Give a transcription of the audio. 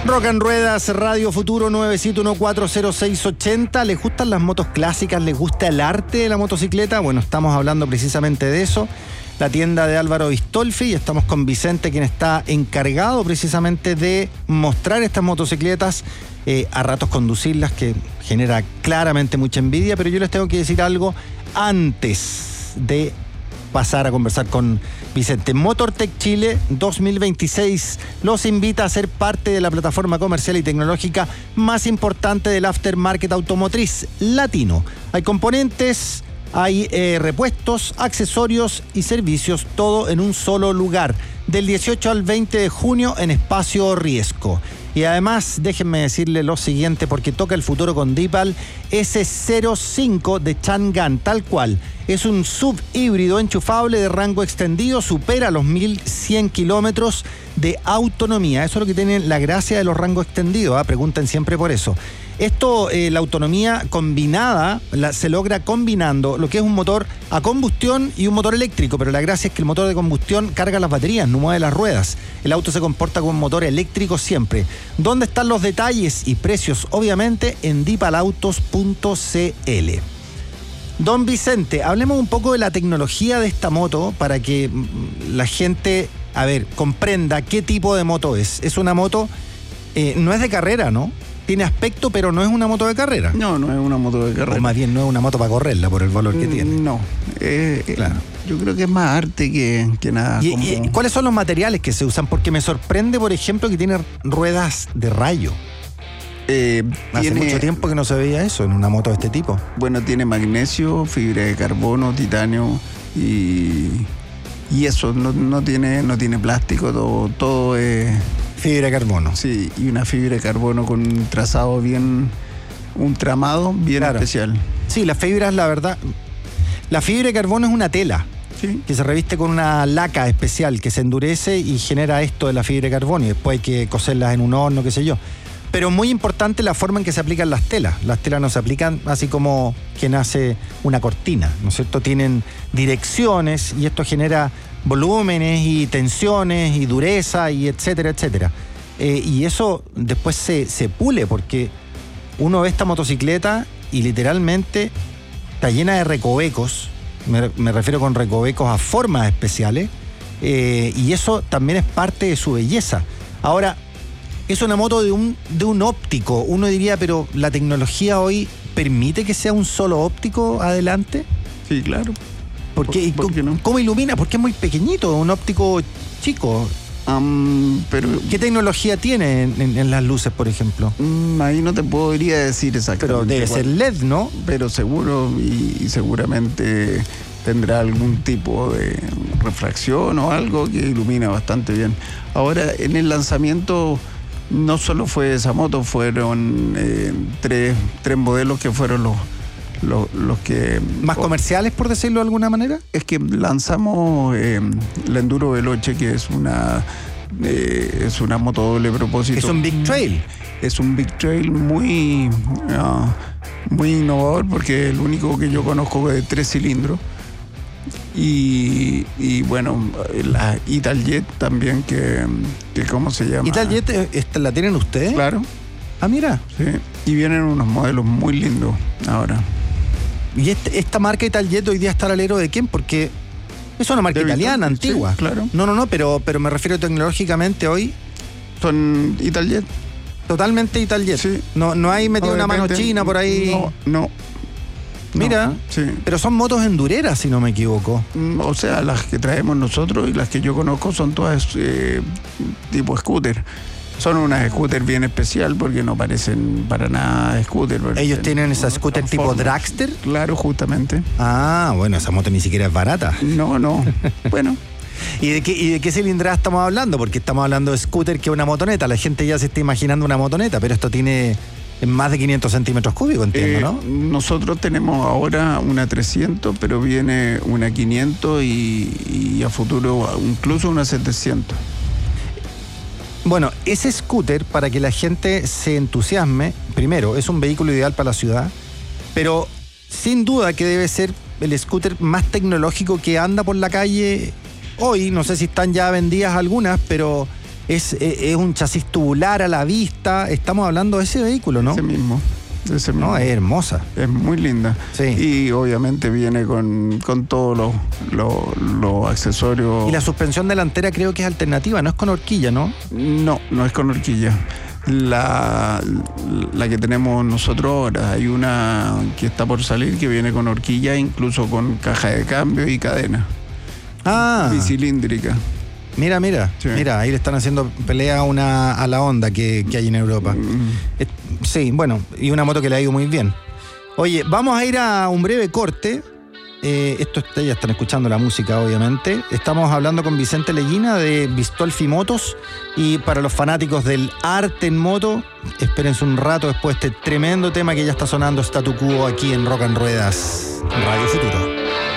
Rock en Ruedas, Radio Futuro 971400680. ¿Les gustan las motos clásicas? ¿Les gusta el arte de la motocicleta? Bueno, estamos hablando precisamente de eso. La tienda de Álvaro Bistolfi, y estamos con Vicente, quien está encargado precisamente de mostrar estas motocicletas, a ratos conducirlas, que genera claramente mucha envidia, pero yo les tengo que decir algo antes de pasar a conversar con Vicente. Motortech Chile 2026 los invita a ser parte de la plataforma comercial y tecnológica más importante del aftermarket automotriz latino. Hay componentes, hay repuestos, accesorios y servicios, todo en un solo lugar, del 18 al 20 de junio en Espacio Riesco. Y además, déjenme decirle lo siguiente, porque toca el futuro con Dipal S05 de Chang'an, tal cual. Es un sub híbrido enchufable de rango extendido, supera los 1100 kilómetros de autonomía. Eso es lo que tiene la gracia de los rangos extendidos, ¿eh? Pregunten siempre por eso. Esto, la autonomía combinada, se logra combinando lo que es un motor a combustión y un motor eléctrico, pero la gracia es que el motor de combustión carga las baterías, no mueve las ruedas. El auto se comporta como un motor eléctrico siempre. ¿Dónde están los detalles y precios? Obviamente en dipalautos.cl. Don Vicente, hablemos un poco de la tecnología de esta moto para que la gente, comprenda qué tipo de moto es. Es una moto, no es de carrera, ¿no? Tiene aspecto, pero no es una moto de carrera. No, no es una moto de carrera. O más bien no es una moto para correrla por el valor que tiene. No, claro. Yo creo que es más arte que nada. ¿Y cuáles son los materiales que se usan? Porque me sorprende, por ejemplo, que tiene ruedas de rayo. Hace mucho tiempo que no se veía eso en una moto de este tipo. Bueno, tiene magnesio, fibra de carbono, titanio y eso, no tiene plástico, todo es... Fibra de carbono. Sí, y una fibra de carbono con un trazado un tramado bien especial. Sí, las fibras, la verdad, la fibra de carbono es una tela, ¿sí?, que se reviste con una laca especial que se endurece y genera esto de la fibra de carbono, y después hay que cocerlas en un horno, qué sé yo. Pero muy importante la forma en que se aplican las telas. Las telas no se aplican así como quien hace una cortina, ¿no es cierto? Tienen direcciones y esto genera volúmenes y tensiones y dureza y etcétera, etcétera. Y eso después se pule, porque uno ve esta motocicleta y literalmente está llena de recovecos. Me refiero con recovecos a formas especiales, y eso también es parte de su belleza. Ahora, es una moto de un óptico. Uno diría, pero ¿la tecnología hoy permite que sea un solo óptico adelante? Sí, claro. ¿Por qué? ¿Por qué no? ¿Cómo ilumina? Porque es muy pequeñito, un óptico chico. Pero ¿qué tecnología tiene en las luces, por ejemplo? Ahí no te podría decir exactamente. Pero debe ser LED, ¿no? Pero seguro y seguramente tendrá algún tipo de refracción o algo que ilumina bastante bien. Ahora, en el lanzamiento no solo fue esa moto, fueron tres modelos que fueron los que... ¿Más comerciales, por decirlo de alguna manera? Es que lanzamos la Enduro Veloce, que es una moto doble propósito. Es un Big Trail. Es un Big Trail muy innovador, porque es el único que yo conozco de 3 cilindros. Y bueno, la Italjet también, que ¿cómo se llama? ¿Italjet la tienen ustedes? Claro. Ah, mira. Sí, y vienen unos modelos muy lindos ahora. ¿Y esta marca Italjet hoy día está al alero de quién? Porque es una marca italiana, antigua. Sí, claro. No, pero me refiero tecnológicamente hoy. Son Italjet. Totalmente Italjet. Sí. No hay metido una mano china por ahí. No. Mira, sí. Pero son motos endureras, si no me equivoco. O sea, las que traemos nosotros y las que yo conozco son todas tipo scooter. Son unas scooter bien especial porque no parecen para nada scooter. ¿Ellos tienen esa scooter tipo dragster? Claro, justamente. Ah, bueno, esa moto ni siquiera es barata. No. Bueno. ¿Y de qué cilindrada estamos hablando? Porque estamos hablando de scooter, que es una motoneta. La gente ya se está imaginando una motoneta, pero esto tiene más de 500 centímetros cúbicos, entiendo, ¿no? Nosotros tenemos ahora una 300, pero viene una 500 y a futuro incluso una 700. Bueno, ese scooter, para que la gente se entusiasme, primero, es un vehículo ideal para la ciudad, pero sin duda que debe ser el scooter más tecnológico que anda por la calle hoy. No sé si están ya vendidas algunas, pero es un chasis tubular a la vista. Estamos hablando de ese vehículo, ¿no? Ese mismo. No, es hermosa. Es muy linda. Sí. Y obviamente viene con todos los accesorios. Y la suspensión delantera creo que es alternativa, no es con horquilla, ¿no? No es con horquilla. La que tenemos nosotros ahora, hay una que está por salir que viene con horquilla, incluso con caja de cambio y cadena. Bicilíndrica. Mira, Sí. mira, ahí le están haciendo pelea a la Honda que hay en Europa. Sí, bueno, y una moto que le ha ido muy bien. Oye, vamos a ir a un breve corte. Ya están escuchando la música, obviamente. Estamos hablando con Vicente Leguina de Bistolfi Motos. Y para los fanáticos del arte en moto, espérense un rato después de este tremendo tema que ya está sonando Statu Quo aquí en Rock and Ruedas Radio Futuro.